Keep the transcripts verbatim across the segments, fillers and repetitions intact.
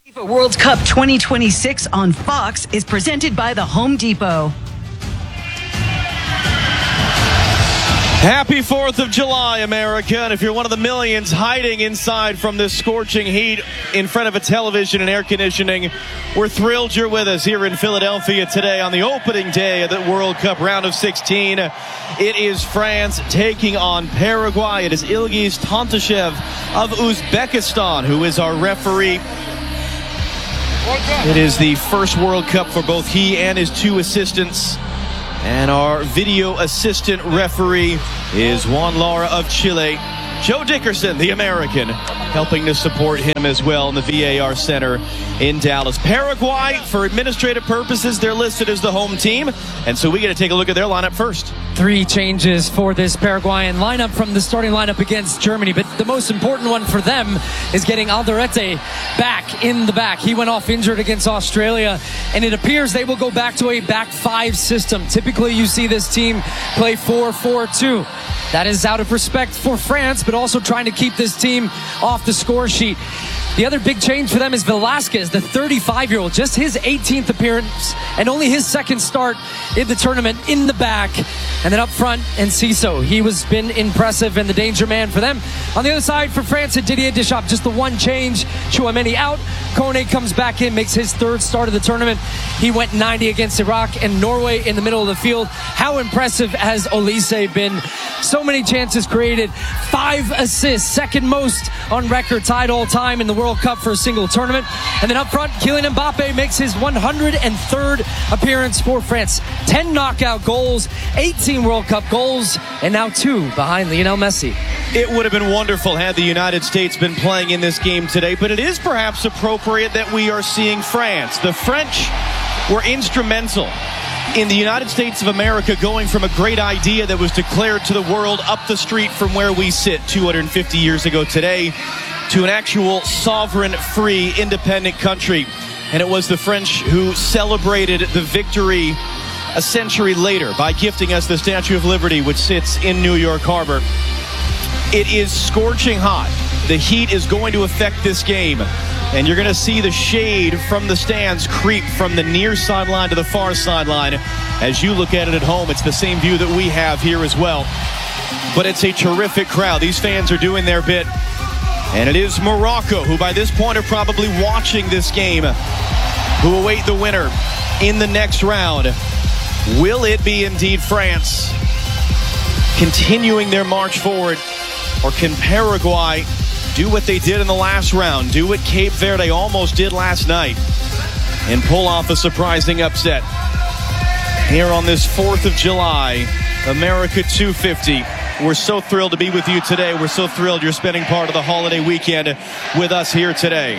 FIFA World Cup twenty twenty-six on Fox is presented by the Home Depot. Happy fourth of July, America. And if you're one of the millions hiding inside from this scorching heat in front of a television and air conditioning, we're thrilled you're with us here in Philadelphia today on the opening day of the World Cup round of sixteen. It is France taking on Paraguay. It is Ilgiz Tantashev of Uzbekistan who is our referee. It is the first World Cup for both he and his two assistants. And our video assistant referee is Juan Lara of Chile. Joe Dickerson, the American, helping to support him as well in the V A R Center in Dallas. Paraguay, for administrative purposes, they're listed as the home team. And so we get to take a look at their lineup first. Three changes for this Paraguayan lineup from the starting lineup against Germany. But the most important one for them is getting Alderete back in the back. He went off injured against Australia. And it appears they will go back to a back five system. Typically, you see this team play four four two. That is out of respect for France, but also trying to keep this team off the score sheet. The other big change for them is Velasquez, the thirty-five-year-old, just his eighteenth appearance and only his second start in the tournament in the back. And then up front, Enciso. He was been impressive and the danger man for them. On the other side for France, and Didier Deschamps, just the one change. Chouameni out. Kone comes back in, makes his third start of the tournament. He went ninety against Iraq and Norway in the middle of the field. How impressive has Olise been? So many chances created. Five assists, second most on record, tied all time in the World Cup for a single tournament. And then up front, Kylian Mbappe makes his one hundred third appearance for France. ten knockout goals, eighteen World Cup goals, and now two behind Lionel Messi. It would have been wonderful had the United States been playing in this game today, but it is perhaps appropriate that we are seeing France. The French were instrumental in the United States of America going from a great idea that was declared to the world up the street from where we sit two hundred fifty years ago today to an actual sovereign, free, independent country. And it was the French who celebrated the victory a century later by gifting us the Statue of Liberty, which sits in New York Harbor. It is scorching hot. The heat is going to affect this game. And you're going to see the shade from the stands creep from the near sideline to the far sideline. As you look at it at home, it's the same view that we have here as well. But it's a terrific crowd. These fans are doing their bit. And it is Morocco, who by this point are probably watching this game, who await the winner in the next round. Will it be indeed France continuing their march forward? Or can Paraguay do what they did in the last round, do what Cape Verde almost did last night, and pull off a surprising upset? Here on this fourth of July, America two fifty. We're so thrilled to be with you today. We're so thrilled you're spending part of the holiday weekend with us here today.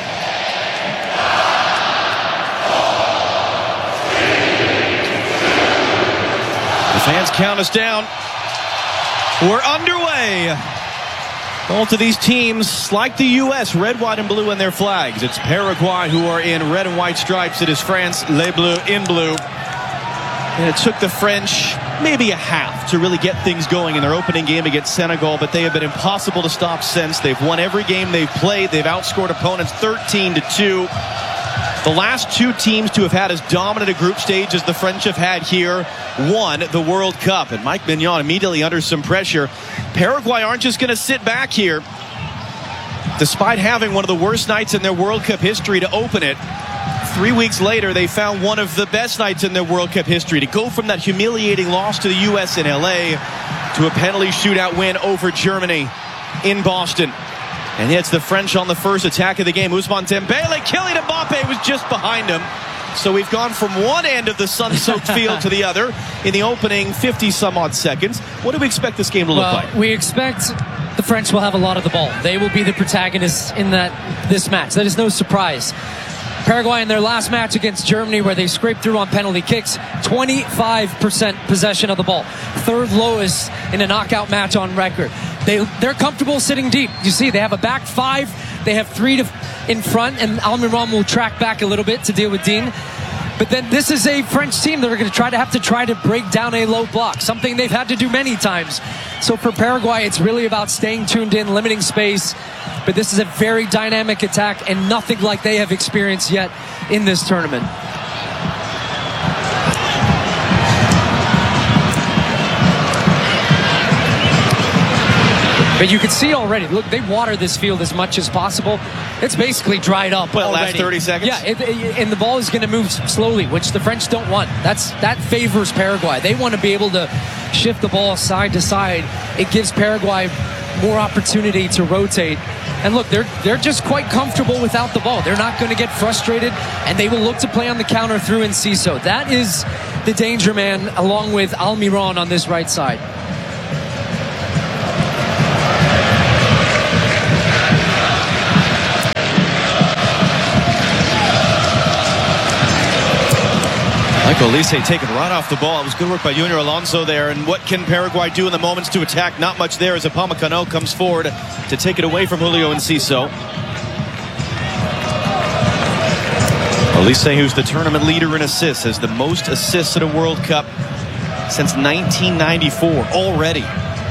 The fans count us down. We're underway. Both of these teams, like the U S, red, white, and blue in their flags. It's Paraguay who are in red and white stripes. It is France, les bleus, in blue. And it took the French maybe a half to really get things going in their opening game against Senegal, but they have been impossible to stop since. They've won every game they've played. They've outscored opponents thirteen to two. The last two teams to have had as dominant a group stage as the French have had here won the World Cup. And Mike Mignon immediately under some pressure. Paraguay aren't just going to sit back here. Despite having one of the worst nights in their World Cup history to open it, three weeks later they found one of the best nights in their World Cup history to go from that humiliating loss to the U S in L A to a penalty shootout win over Germany in Boston. And it's the French on the first attack of the game. Ousmane Dembele, Kylian Mbappe was just behind him. So we've gone from one end of the sun-soaked field to the other in the opening fifty-some-odd seconds. What do we expect this game to look well, like? We expect the French will have a lot of the ball. They will be the protagonists in that this match. That is no surprise. Paraguay in their last match against Germany, where they scraped through on penalty kicks, twenty-five percent possession of the ball. Third lowest in a knockout match on record. They, they're comfortable sitting deep. You see, they have a back five. They have three to, in front, and Almiron will track back a little bit to deal with Dean. But then this is a French team that are going to try to have to try to break down a low block, something they've had to do many times. So for Paraguay, it's really about staying tuned in, limiting space, but this is a very dynamic attack and nothing like they have experienced yet in this tournament. But you can see already, look, they water this field as much as possible. It's basically dried up Well, already. last thirty seconds? Yeah, it, it, and the ball is going to move slowly, which the French don't want. That's That favors Paraguay. They want to be able to shift the ball side to side. It gives Paraguay more opportunity to rotate. And look, they're they're just quite comfortable without the ball. They're not going to get frustrated, and they will look to play on the counter through Enciso. That is the danger man, along with Almiron on this right side. Michael Olise taken right off the ball. It was good work by Junior Alonso there. And what can Paraguay do in the moments to attack? Not much there as Upamecano comes forward to take it away from Julio Enciso. Olise, who's the tournament leader in assists, has the most assists at a World Cup since nineteen ninety-four already.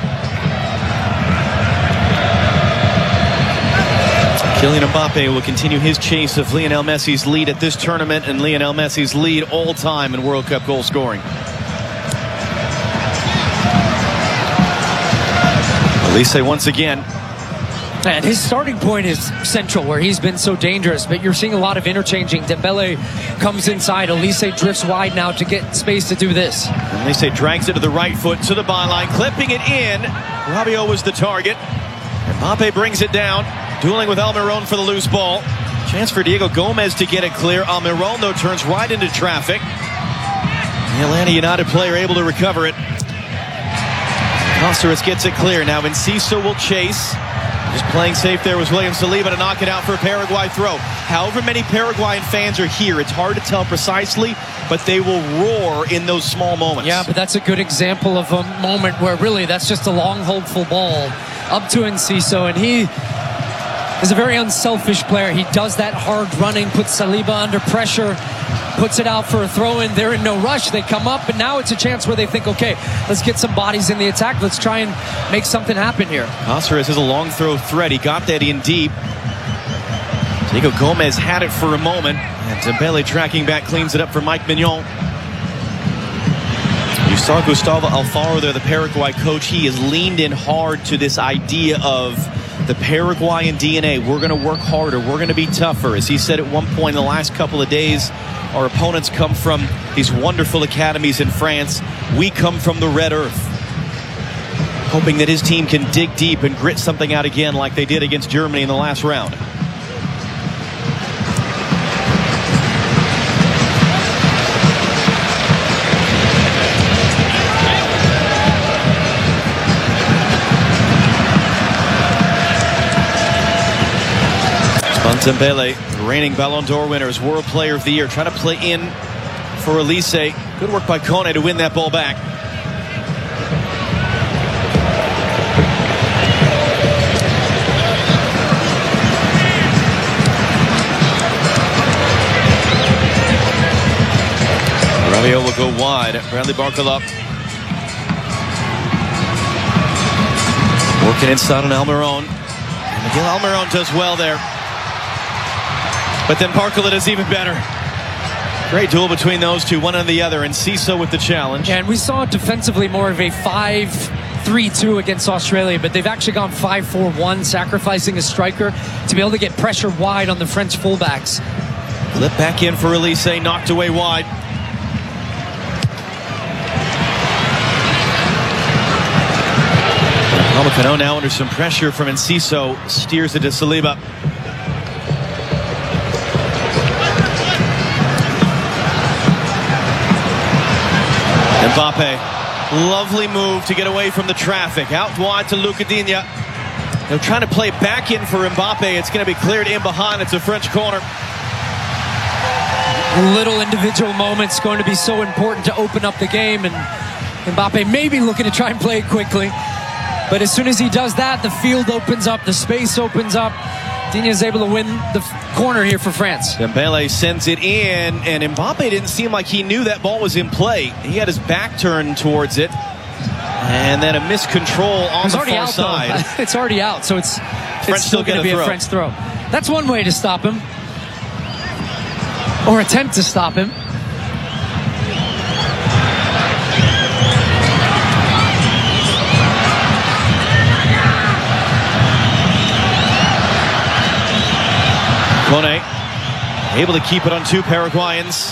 Kylian Mbappe will continue his chase of Lionel Messi's lead at this tournament and Lionel Messi's lead all time in World Cup goal scoring. Olise once again. And his starting point is central, where he's been so dangerous, but you're seeing a lot of interchanging. Dembele comes inside. Olise drifts wide now to get space to do this. Olise drags it to the right foot to the byline, clipping it in. Rabiot was the target. Mbappe brings it down. Dueling with Almiron for the loose ball. Chance for Diego Gomez to get it clear. Almiron, though, turns right into traffic. The Atlanta United player able to recover it. Cáceres gets it clear. Now Enciso will chase. Just playing safe there was William Saliba to knock it out for a Paraguay throw. However many Paraguayan fans are here, it's hard to tell precisely, but they will roar in those small moments. Yeah, but that's a good example of a moment where really that's just a long, hopeful ball up to Enciso, and he is a very unselfish player. He does that hard running, puts Saliba under pressure, puts it out for a throw-in. They're in no rush. They come up, but now it's a chance where they think, okay, let's get some bodies in the attack. Let's try and make something happen here. Cáceres has a long throw threat. He got that in deep. Diego Gomez had it for a moment, and Dembele tracking back cleans it up for Mike Mignon. You saw Gustavo Alfaro there, the Paraguay coach. He has leaned in hard to this idea of the Paraguayan D N A. We're going to work harder. We're going to be tougher. As he said at one point in the last couple of days, our opponents come from these wonderful academies in France. We come from the Red Earth. Hoping that his team can dig deep and grit something out again like they did against Germany in the last round. Dembele, reigning Ballon d'Or winners, World Player of the Year, trying to play in for Olise. Good work by Kone to win that ball back. Rabiot will go wide. Bradley Barcola working inside on Almiron. And Miguel Almiron does well there. But then Barcola does even better. Great duel between those two, one and the other. And Enciso with the challenge. And we saw defensively more of a five three two against Australia, but they've actually gone five four one, sacrificing a striker to be able to get pressure wide on the French fullbacks. Flip back in for Olise, knocked away wide. Upamecano now under some pressure from Enciso, steers it to Saliba. Mbappe, lovely move to get away from the traffic. Out wide to Luca Digne. They're trying to play back in for Mbappe. It's going to be cleared in behind. It's a French corner. Little individual moments going to be so important to open up the game, and Mbappe may be looking to try and play it quickly. But as soon as he does that, the field opens up, the space opens up. Digne is able to win the corner here for France. Dembele sends it in, and Mbappe didn't seem like he knew that ball was in play. He had his back turned towards it, and then a miscontrol on it's the already far out, side. Though. It's already out, so it's French it's still, still going to get be a a French throw. That's one way to stop him, or attempt to stop him. Kone able to keep it on two Paraguayans.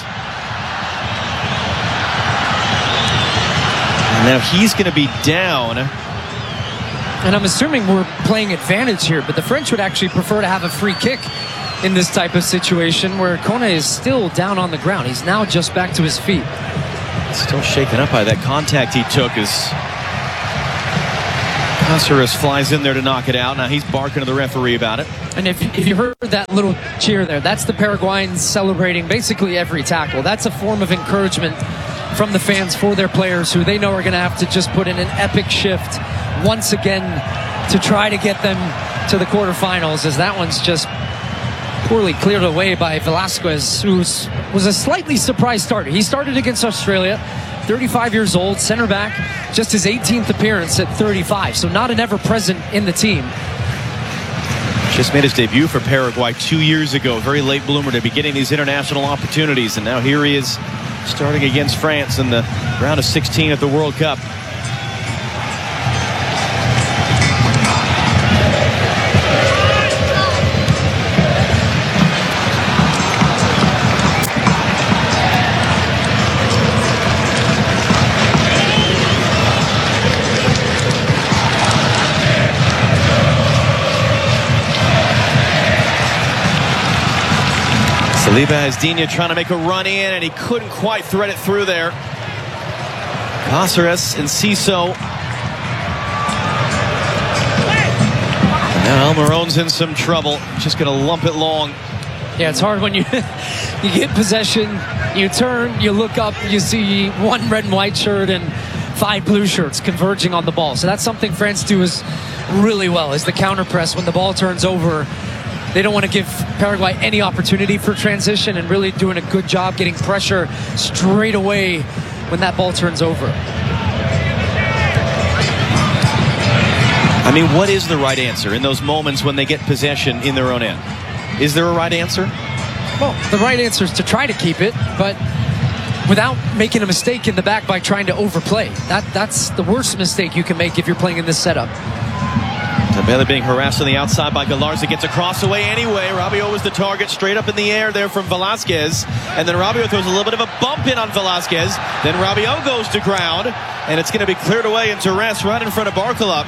And now he's going to be down. And I'm assuming we're playing advantage here, but the French would actually prefer to have a free kick in this type of situation where Kone is still down on the ground. He's now just back to his feet. Still shaken up by that contact he took as Cáceres flies in there to knock it out. Now he's barking to the referee about it. And if, if you heard that little cheer there, that's the Paraguayans celebrating basically every tackle. That's a form of encouragement from the fans for their players who they know are going to have to just put in an epic shift once again to try to get them to the quarterfinals, as that one's just poorly cleared away by Velasquez, who was a slightly surprise starter. He started against Australia, thirty-five years old, center back, just his eighteenth appearance at thirty-five, so not an ever-present in the team. Just made his debut for Paraguay two years ago. Very late bloomer to be getting these international opportunities, and now here he is starting against France in the round of sixteen at the World Cup. Saliba has Digne trying to make a run in, and he couldn't quite thread it through there. Cáceres and Ciso. Now Almiron's in some trouble. Just going to lump it long. Yeah, it's hard when you you get possession, you turn, you look up, you see one red and white shirt and five blue shirts converging on the ball. So that's something France do is really well, is the counter press when the ball turns over. They don't want to give Paraguay any opportunity for transition, and really doing a good job getting pressure straight away when that ball turns over. I mean, what is the right answer in those moments when they get possession in their own end? Is there a right answer? Well, the right answer is to try to keep it, but without making a mistake in the back by trying to overplay. That That's the worst mistake you can make if you're playing in this setup. Dembele being harassed on the outside by Galarza, gets a cross away anyway. Rabiot was the target, straight up in the air there from Velasquez. And then Rabiot throws a little bit of a bump in on Velasquez. Then Rabiot goes to ground, and it's going to be cleared away into rest right in front of Barcola.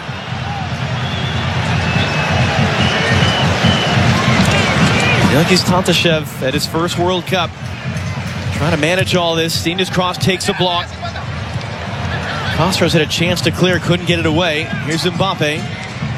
Yankees Tantashev at his first World Cup, trying to manage all this. Digne's cross takes a block. Cáceres had a chance to clear, couldn't get it away. Here's Mbappe.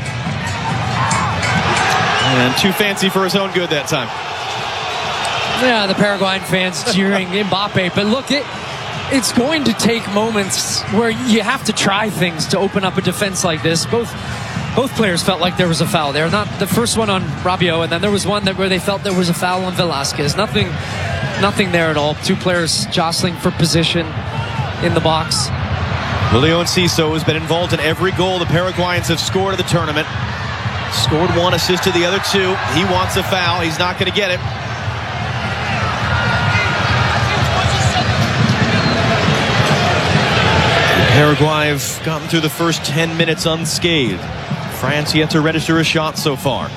And too fancy for his own good that time. Yeah, the Paraguayan fans cheering Mbappe. But look, it, it's going to take moments where you have to try things to open up a defense like this. Both both players felt like there was a foul there. Not the first one on Rabiot, and then there was one that where they felt there was a foul on Velasquez. Nothing, nothing there at all. Two players jostling for position in the box. Julio Enciso has been involved in every goal the Paraguayans have scored in the tournament. Scored one, assisted the other two. He wants a foul. He's not going to get it. Paraguay have gotten through the first ten minutes unscathed. France yet to register a shot so far.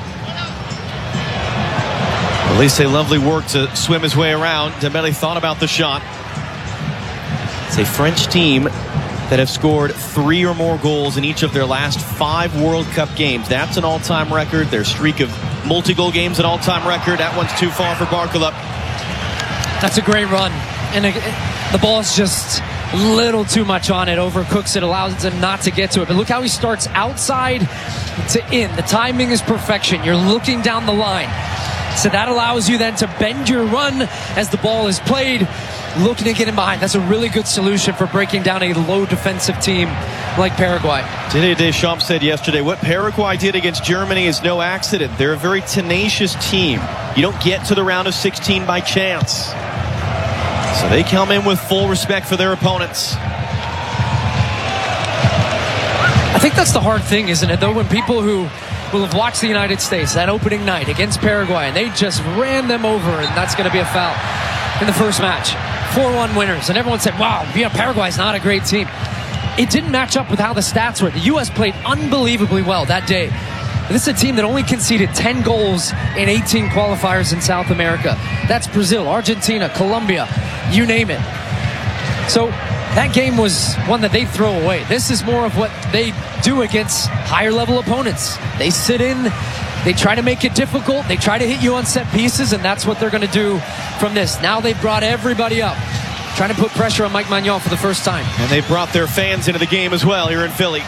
Elise lovely work to swim his way around. Dembele thought about the shot. It's a French team that have scored three or more goals in each of their last five World Cup games. That's an all-time record. Their streak of multi-goal games an all-time record. That one's too far for Barcola. That's a great run. And it, the ball's just a little too much on it. Overcooks it, allows him not to get to it. But look how he starts outside to in. The timing is perfection. You're looking down the line. So that allows you then to bend your run as the ball is played, looking to get him behind. That's a really good solution for breaking down a low defensive team like Paraguay. Didier Deschamps said yesterday, what Paraguay did against Germany is no accident. They're a very tenacious team. You don't get to the round of sixteen by chance. So they come in with full respect for their opponents. I think that's the hard thing, isn't it, though, when people who will have watched the United States that opening night against Paraguay, and they just ran them over, and that's going to be a foul in the first match. four one winners, and everyone said, wow, yeah, Paraguay's not a great team. It didn't match up with how the stats were. The U S played unbelievably well that day. This is a team that only conceded ten goals in eighteen qualifiers in South America. That's Brazil, Argentina, Colombia, you name it. So that game was one that they throw away. This is more of what they do against higher level opponents. They sit in, they try to make it difficult, they try to hit you on set pieces, and that's what they're going to do from this. Now they've brought everybody up, trying to put pressure on Mike Maignan for the first time. And they brought their fans into the game as well here in Philly.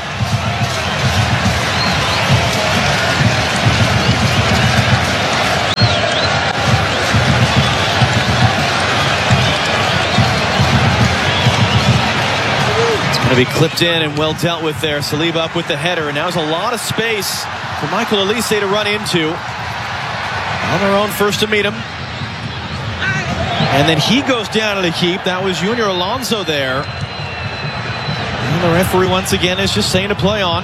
Going to be clipped in and well dealt with there. Saliba up with the header, and now there's a lot of space for Michael Olise to run into. On their own, first to meet him. And then he goes down to the keep. That was Junior Alonso there. And the referee once again is just saying to play on.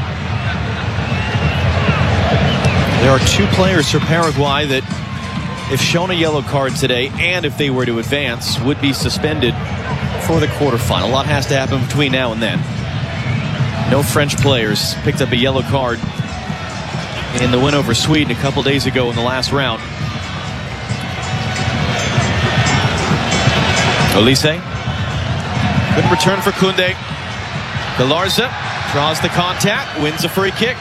There are two players for Paraguay that, if shown a yellow card today, and if they were to advance, would be suspended for the quarterfinal. A lot has to happen between now and then. No French players picked up a yellow card in the win over Sweden a couple days ago in the last round. Olise. Good return for Koundé. Galarza draws the contact, wins a free kick.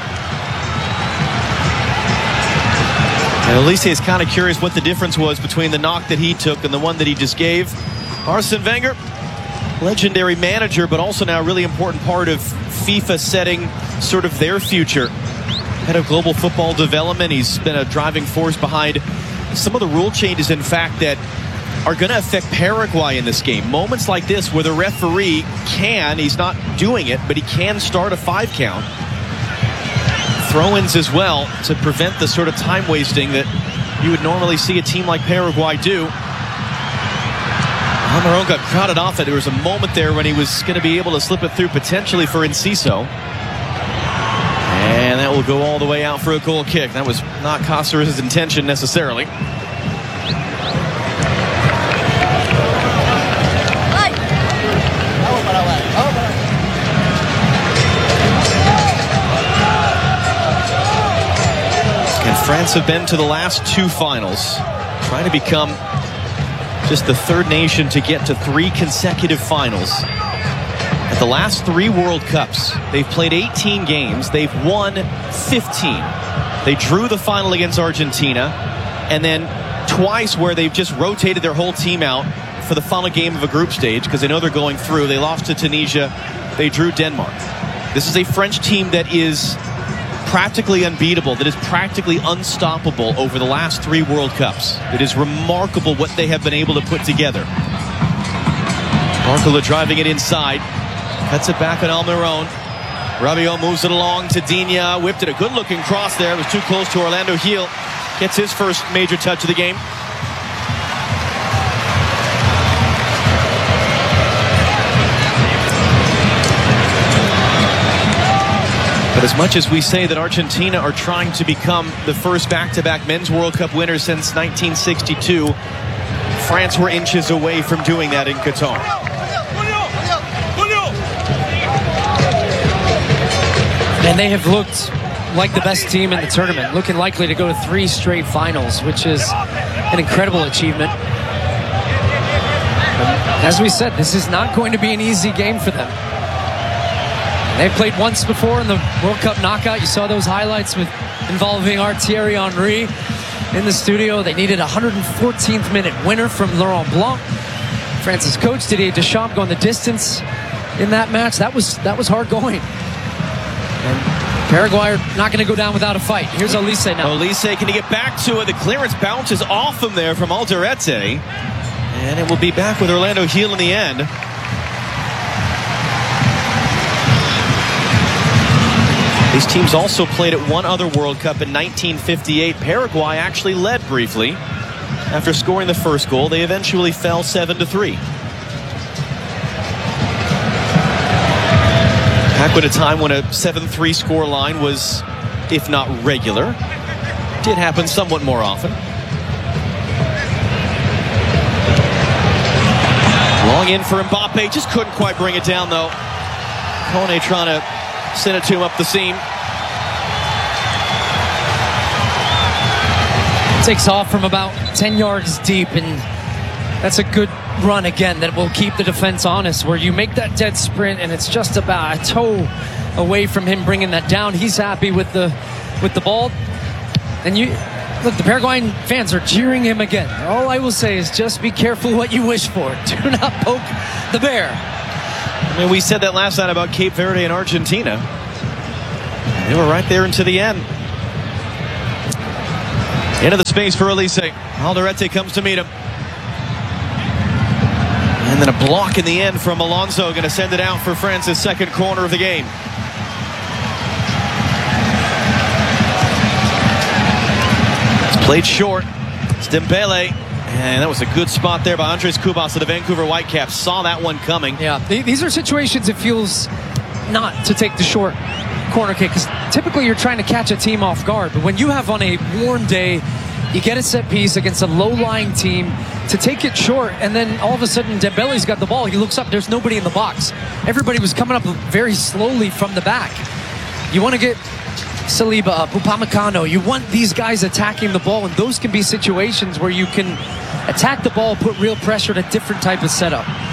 And Olise is kind of curious what the difference was between the knock that he took and the one that he just gave. Arsene Wenger, legendary manager, but also now a really important part of FIFA setting sort of their future. Head of global football development. He's been a driving force behind some of the rule changes, in fact, that are going to affect Paraguay in this game. Moments like this where the referee can, he's not doing it, but he can start a five count. Throw-ins as well to prevent the sort of time wasting that you would normally see a team like Paraguay do. Almiron got crowded off. There was a moment there when he was going to be able to slip it through potentially for Enciso. And that will go all the way out for a goal kick. That was not Cáceres' intention necessarily. And France have been to the last two finals, trying to become just the third nation to get to three consecutive finals. At the last three World Cups, they've played eighteen games. They've won fifteen. They drew the final against Argentina, and then twice where they've just rotated their whole team out for the final game of a group stage because they know they're going through. They lost to Tunisia. They drew Denmark. This is a French team that is practically unbeatable, that is practically unstoppable over the last three World Cups. It is remarkable what they have been able to put together. Barcola driving it inside, cuts it back on Almiron. Rabiot moves it along to Digne, whipped it, a good looking cross there. It was too close to Orlando Gil. Gets his first major touch of the game. But as much as we say that Argentina are trying to become the first back-to-back men's World Cup winner since nineteen sixty-two, France were inches away from doing that in Qatar. And they have looked like the best team in the tournament, looking likely to go to three straight finals, which is an incredible achievement. But as we said, this is not going to be an easy game for them. They've played once before in the World Cup knockout. You saw those highlights with involving Thierry Henry in the studio. They needed a one hundred fourteenth minute winner from Laurent Blanc. France's coach Didier Deschamps going the distance in that match. That was that was hard going. And Paraguay are not going to go down without a fight. Here's Olise now. Olise, can he get back to it? The clearance bounces off him there from Alderete. And it will be back with Orlando Gil in the end. These teams also played at one other World Cup in nineteen fifty-eight. Paraguay actually led briefly. After scoring the first goal, they eventually fell seven to three. Back at a time when a seven three score line was if not regular. Did happen somewhat more often. Long in for Mbappe, just couldn't quite bring it down though. Kone trying to send it to him up the seam. Takes off from about ten yards deep, and that's a good run again that will keep the defense honest, where you make that dead sprint and it's just about a toe away from him bringing that down. He's happy with the with the ball. And you look, the Paraguayan fans are cheering him again. All I will say is just be careful what you wish for. Do not poke the bear. I mean, we said that last night about Cape Verde and Argentina. They were right there into the end. Into the space for Elise. Alderete comes to meet him. And then a block in the end from Alonso, going to send it out for France's second corner of the game. It's played short. It's Dembele. And that was a good spot there by Andres Cubas of the Vancouver Whitecaps. Saw that one coming. Yeah, these are situations it feels not to take the short corner kick, because typically you're trying to catch a team off guard. But when you have on a warm day, you get a set piece against a low-lying team, to take it short, and then all of a sudden Dembele's got the ball. He looks up, there's nobody in the box. Everybody was coming up very slowly from the back. You want to get Saliba up, Upamecano. You want these guys attacking the ball, and those can be situations where you can attack the ball, put real pressure at a different type of setup.